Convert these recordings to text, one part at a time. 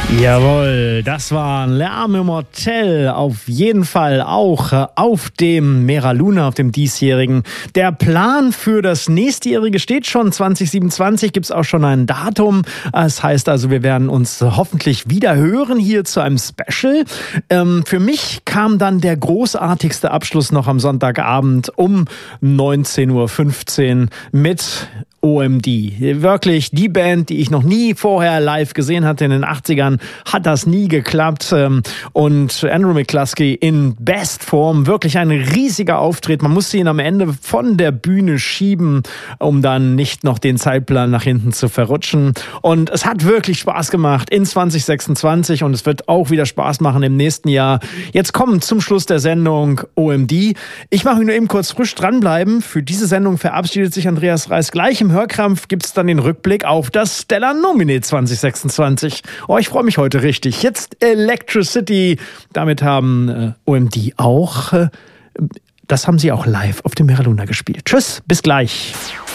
Jawohl, das war Lärm im Hotel, auf jeden Fall auch auf dem Mera Luna, auf dem diesjährigen. Der Plan für das nächstjährige steht schon, 2027 gibt es auch schon ein Datum. Das heißt also, wir werden uns hoffentlich wieder hören hier zu einem Special. Für mich kam dann der großartigste Abschluss noch am Sonntagabend um 19.15 Uhr mit OMD. Wirklich die Band, die ich noch nie vorher live gesehen hatte. In den 80ern hat das nie geklappt. Und Andrew McCluskey in Bestform. Wirklich ein riesiger Auftritt. Man musste ihn am Ende von der Bühne schieben, um dann nicht noch den Zeitplan nach hinten zu verrutschen. Und es hat wirklich Spaß gemacht in 2026 und es wird auch wieder Spaß machen im nächsten Jahr. Jetzt kommen zum Schluss der Sendung OMD. Ich mache mich nur eben kurz frisch dranbleiben. Für diese Sendung verabschiedet sich Andreas Reis. Gleich im Hörkrampf gibt es dann den Rückblick auf das Stellar Nominee 2026. Oh, ich freue mich heute richtig. Jetzt Electricity. Damit haben OMD auch, das haben sie auch live auf dem Mera Luna gespielt. Tschüss, bis gleich.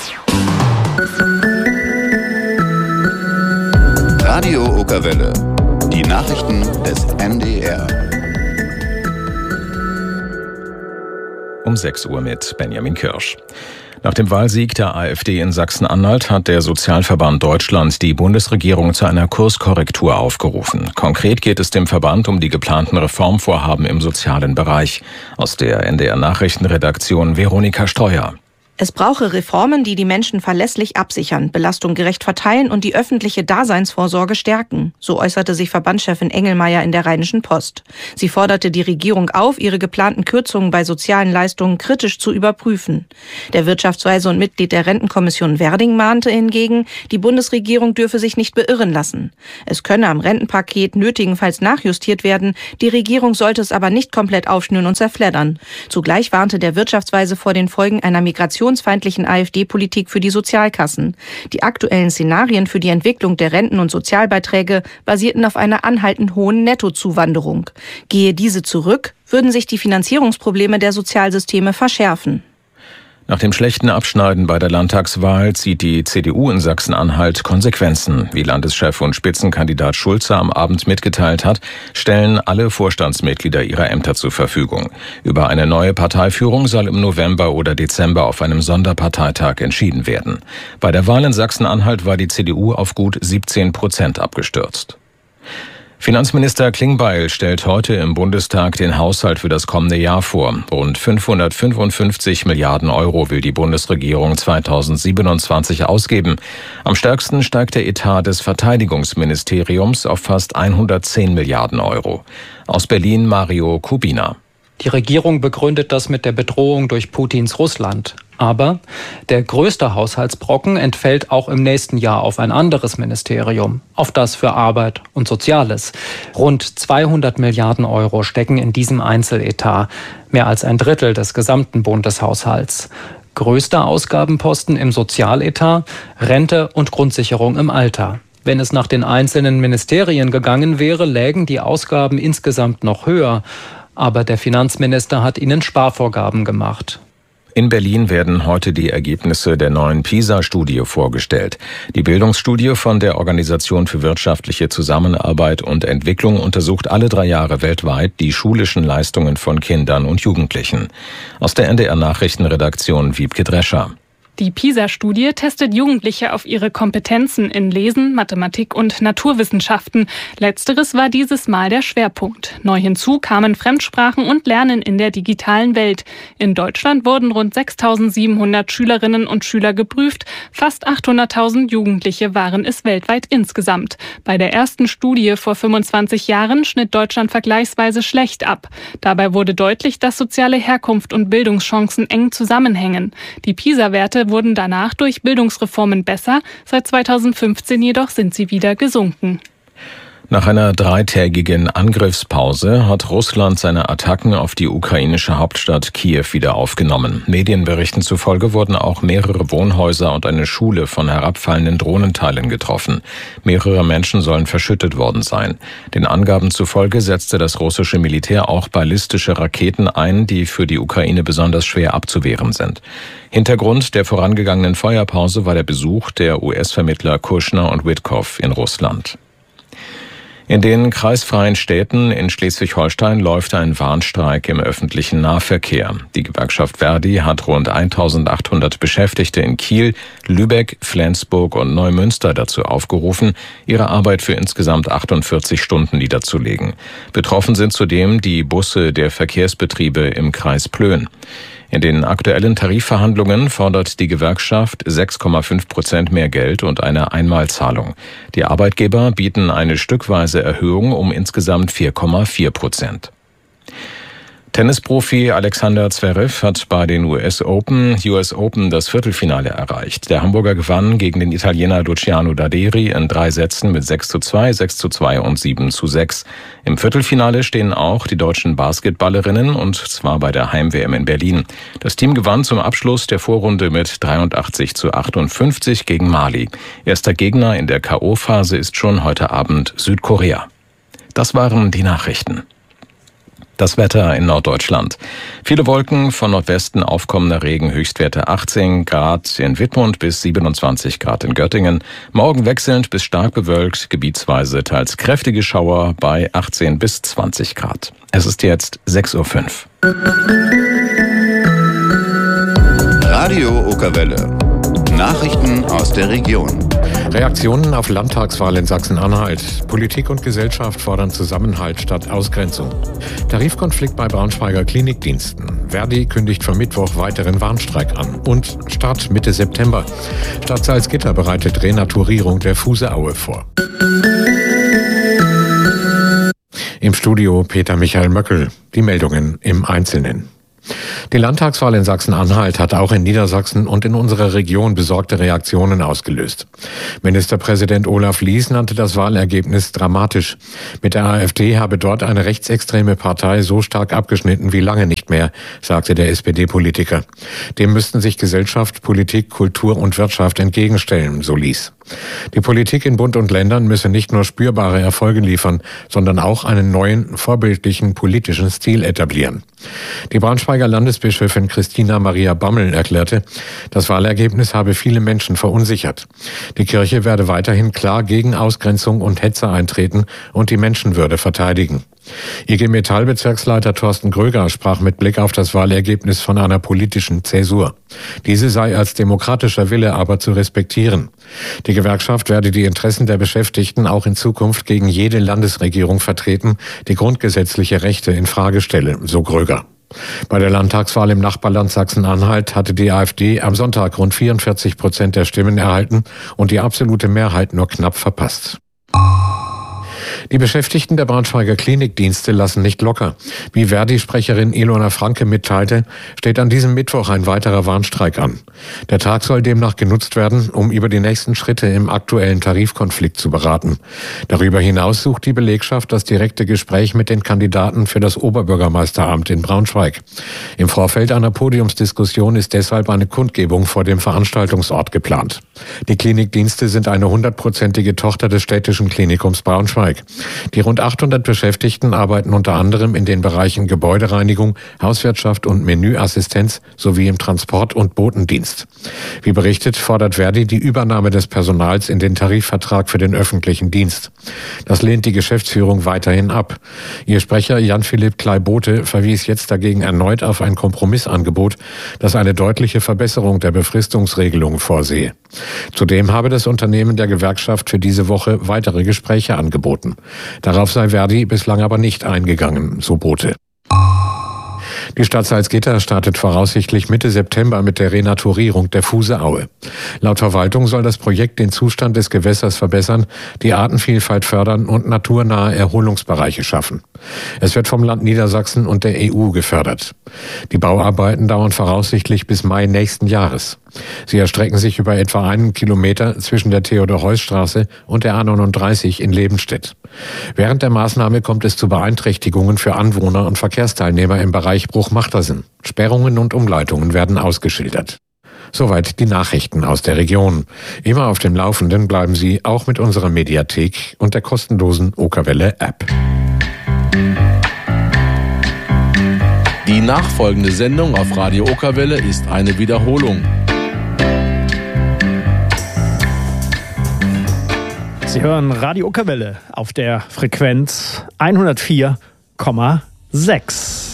Radio Okerwelle. Die Nachrichten des NDR. Um 6 Uhr mit Benjamin Kirsch. Nach dem Wahlsieg der AfD in Sachsen-Anhalt hat der Sozialverband Deutschland die Bundesregierung zu einer Kurskorrektur aufgerufen. Konkret geht es dem Verband um die geplanten Reformvorhaben im sozialen Bereich. Aus der NDR-Nachrichtenredaktion Veronika Streuer. Es brauche Reformen, die die Menschen verlässlich absichern, Belastung gerecht verteilen und die öffentliche Daseinsvorsorge stärken. So äußerte sich Verbandschefin Engelmeier in der Rheinischen Post. Sie forderte die Regierung auf, ihre geplanten Kürzungen bei sozialen Leistungen kritisch zu überprüfen. Der Wirtschaftsweise und Mitglied der Rentenkommission Werding mahnte hingegen, die Bundesregierung dürfe sich nicht beirren lassen. Es könne am Rentenpaket nötigenfalls nachjustiert werden, die Regierung sollte es aber nicht komplett aufschnüren und zerfleddern. Zugleich warnte der Wirtschaftsweise vor den Folgen einer migrationsfeindlichen AfD-Politik für die Sozialkassen. Die aktuellen Szenarien für die Entwicklung der Renten- und Sozialbeiträge basierten auf einer anhaltend hohen Nettozuwanderung. Gehe diese zurück, würden sich die Finanzierungsprobleme der Sozialsysteme verschärfen. Nach dem schlechten Abschneiden bei der Landtagswahl zieht die CDU in Sachsen-Anhalt Konsequenzen. Wie Landeschef und Spitzenkandidat Schulze am Abend mitgeteilt hat, stellen alle Vorstandsmitglieder ihre Ämter zur Verfügung. Über eine neue Parteiführung soll im November oder Dezember auf einem Sonderparteitag entschieden werden. Bei der Wahl in Sachsen-Anhalt war die CDU auf gut 17% abgestürzt. Finanzminister Klingbeil stellt heute im Bundestag den Haushalt für das kommende Jahr vor. Rund 555 Milliarden Euro will die Bundesregierung 2027 ausgeben. Am stärksten steigt der Etat des Verteidigungsministeriums auf fast 110 Milliarden Euro. Aus Berlin Mario Kubina. Die Regierung begründet das mit der Bedrohung durch Putins Russland. Aber der größte Haushaltsbrocken entfällt auch im nächsten Jahr auf ein anderes Ministerium, auf das für Arbeit und Soziales. Rund 200 Milliarden Euro stecken in diesem Einzeletat, mehr als ein Drittel des gesamten Bundeshaushalts. Größter Ausgabenposten im Sozialetat, Rente und Grundsicherung im Alter. Wenn es nach den einzelnen Ministerien gegangen wäre, lägen die Ausgaben insgesamt noch höher. Aber der Finanzminister hat ihnen Sparvorgaben gemacht. In Berlin werden heute die Ergebnisse der neuen PISA-Studie vorgestellt. Die Bildungsstudie von der Organisation für wirtschaftliche Zusammenarbeit und Entwicklung untersucht alle 3 Jahre weltweit die schulischen Leistungen von Kindern und Jugendlichen. Aus der NDR-Nachrichtenredaktion Wiebke Drescher. Die PISA-Studie testet Jugendliche auf ihre Kompetenzen in Lesen, Mathematik und Naturwissenschaften. Letzteres war dieses Mal der Schwerpunkt. Neu hinzu kamen Fremdsprachen und Lernen in der digitalen Welt. In Deutschland wurden rund 6.700 Schülerinnen und Schüler geprüft. Fast 800.000 Jugendliche waren es weltweit insgesamt. Bei der ersten Studie vor 25 Jahren schnitt Deutschland vergleichsweise schlecht ab. Dabei wurde deutlich, dass soziale Herkunft und Bildungschancen eng zusammenhängen. Die PISA-Werte wurden danach durch Bildungsreformen besser, seit 2015 jedoch sind sie wieder gesunken. Nach einer 3-tägigen Angriffspause hat Russland seine Attacken auf die ukrainische Hauptstadt Kiew wieder aufgenommen. Medienberichten zufolge wurden auch mehrere Wohnhäuser und eine Schule von herabfallenden Drohnenteilen getroffen. Mehrere Menschen sollen verschüttet worden sein. Den Angaben zufolge setzte das russische Militär auch ballistische Raketen ein, die für die Ukraine besonders schwer abzuwehren sind. Hintergrund der vorangegangenen Feuerpause war der Besuch der US-Vermittler Kushner und Witkow in Russland. In den kreisfreien Städten in Schleswig-Holstein läuft ein Warnstreik im öffentlichen Nahverkehr. Die Gewerkschaft Verdi hat rund 1800 Beschäftigte in Kiel, Lübeck, Flensburg und Neumünster dazu aufgerufen, ihre Arbeit für insgesamt 48 Stunden niederzulegen. Betroffen sind zudem die Busse der Verkehrsbetriebe im Kreis Plön. In den aktuellen Tarifverhandlungen fordert die Gewerkschaft 6,5% mehr Geld und eine Einmalzahlung. Die Arbeitgeber bieten eine stückweise Erhöhung um insgesamt 4,4%. Tennisprofi Alexander Zverev hat bei den US Open das Viertelfinale erreicht. Der Hamburger gewann gegen den Italiener Luciano Daderi in 3 Sätzen mit 6:2, 6:2 und 7:6. Im Viertelfinale stehen auch die deutschen Basketballerinnen, und zwar bei der Heim-WM in Berlin. Das Team gewann zum Abschluss der Vorrunde mit 83:58 gegen Mali. Erster Gegner in der K.O.-Phase ist schon heute Abend Südkorea. Das waren die Nachrichten. Das Wetter in Norddeutschland. Viele Wolken, von Nordwesten aufkommender Regen, Höchstwerte 18 Grad in Wittmund bis 27 Grad in Göttingen. Morgen wechselnd bis stark bewölkt, gebietsweise teils kräftige Schauer bei 18 bis 20 Grad. Es ist jetzt 6:05 Uhr. Radio Okerwelle. Nachrichten aus der Region. Reaktionen auf Landtagswahl in Sachsen-Anhalt. Politik und Gesellschaft fordern Zusammenhalt statt Ausgrenzung. Tarifkonflikt bei Braunschweiger Klinikdiensten. Verdi kündigt für Mittwoch weiteren Warnstreik an. Und Start Mitte September. Stadt Salzgitter bereitet Renaturierung der Fuseaue vor. Im Studio Peter Michael Möckel. Die Meldungen im Einzelnen. Die Landtagswahl in Sachsen-Anhalt hat auch in Niedersachsen und in unserer Region besorgte Reaktionen ausgelöst. Ministerpräsident Olaf Lies nannte das Wahlergebnis dramatisch. Mit der AfD habe dort eine rechtsextreme Partei so stark abgeschnitten wie lange nicht mehr, sagte der SPD-Politiker. Dem müssten sich Gesellschaft, Politik, Kultur und Wirtschaft entgegenstellen, so Lies. Die Politik in Bund und Ländern müsse nicht nur spürbare Erfolge liefern, sondern auch einen neuen, vorbildlichen politischen Stil etablieren. Die Braunschweiger Landesbischöfin Christina Maria Bammel erklärte, das Wahlergebnis habe viele Menschen verunsichert. Die Kirche werde weiterhin klar gegen Ausgrenzung und Hetze eintreten und die Menschenwürde verteidigen. IG Metall-Bezirksleiter Thorsten Gröger sprach mit Blick auf das Wahlergebnis von einer politischen Zäsur. Diese sei als demokratischer Wille aber zu respektieren. Die Gewerkschaft werde die Interessen der Beschäftigten auch in Zukunft gegen jede Landesregierung vertreten, die grundgesetzliche Rechte in Frage stelle, so Gröger. Bei der Landtagswahl im Nachbarland Sachsen-Anhalt hatte die AfD am Sonntag rund 44% der Stimmen erhalten und die absolute Mehrheit nur knapp verpasst. Die Beschäftigten der Braunschweiger Klinikdienste lassen nicht locker. Wie Verdi-Sprecherin Ilona Franke mitteilte, steht an diesem Mittwoch ein weiterer Warnstreik an. Der Tag soll demnach genutzt werden, um über die nächsten Schritte im aktuellen Tarifkonflikt zu beraten. Darüber hinaus sucht die Belegschaft das direkte Gespräch mit den Kandidaten für das Oberbürgermeisteramt in Braunschweig. Im Vorfeld einer Podiumsdiskussion ist deshalb eine Kundgebung vor dem Veranstaltungsort geplant. Die Klinikdienste sind eine 100%ige Tochter des städtischen Klinikums Braunschweig. Die rund 800 Beschäftigten arbeiten unter anderem in den Bereichen Gebäudereinigung, Hauswirtschaft und Menüassistenz sowie im Transport- und Botendienst. Wie berichtet, fordert Verdi die Übernahme des Personals in den Tarifvertrag für den öffentlichen Dienst. Das lehnt die Geschäftsführung weiterhin ab. Ihr Sprecher Jan-Philipp Klei-Bote verwies jetzt dagegen erneut auf ein Kompromissangebot, das eine deutliche Verbesserung der Befristungsregelung vorsehe. Zudem habe das Unternehmen der Gewerkschaft für diese Woche weitere Gespräche angeboten. Darauf sei Verdi bislang aber nicht eingegangen, so Bote. Die Stadt Salzgitter startet voraussichtlich Mitte September mit der Renaturierung der Fuseaue. Laut Verwaltung soll das Projekt den Zustand des Gewässers verbessern, die Artenvielfalt fördern und naturnahe Erholungsbereiche schaffen. Es wird vom Land Niedersachsen und der EU gefördert. Die Bauarbeiten dauern voraussichtlich bis Mai nächsten Jahres. Sie erstrecken sich über etwa 1 Kilometer zwischen der Theodor-Heuss-Straße und der A39 in Lebenstedt. Während der Maßnahme kommt es zu Beeinträchtigungen für Anwohner und Verkehrsteilnehmer im Bereich Bruch-Machtersen. Sperrungen und Umleitungen werden ausgeschildert. Soweit die Nachrichten aus der Region. Immer auf dem Laufenden bleiben Sie auch mit unserer Mediathek und der kostenlosen Okerwelle-App. Die nachfolgende Sendung auf Radio Okerwelle ist eine Wiederholung. Sie hören Radio Okerwelle auf der Frequenz 104,6.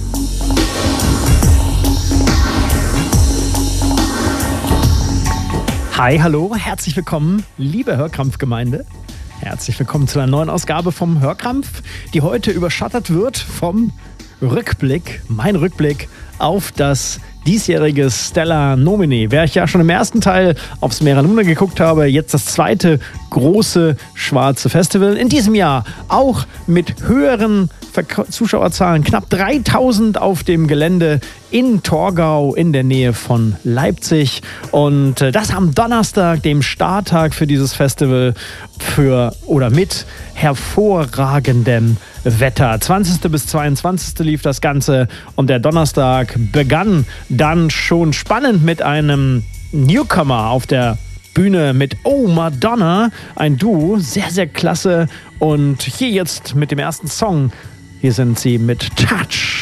Hi, hallo, herzlich willkommen, liebe Hörkrampf-Gemeinde. Herzlich willkommen zu einer neuen Ausgabe vom Hörkrampf, die heute überschattet wird vom Rückblick, mein Rückblick auf das diesjährige Stellar Nomine. Wer ich ja schon im ersten Teil aufs Mera Luna geguckt habe, jetzt das zweite große schwarze Festival. In diesem Jahr auch mit höheren Zuschauerzahlen, knapp 3000 auf dem Gelände in Torgau in der Nähe von Leipzig. Und das am Donnerstag, dem Starttag für dieses Festival, mit hervorragendem Wetter. 20. bis 22. lief das Ganze und der Donnerstag begann dann schon spannend mit einem Newcomer auf der Bühne mit Oh Madonna, ein Duo, sehr, sehr klasse. Und hier jetzt mit dem ersten Song, hier sind sie mit Touch.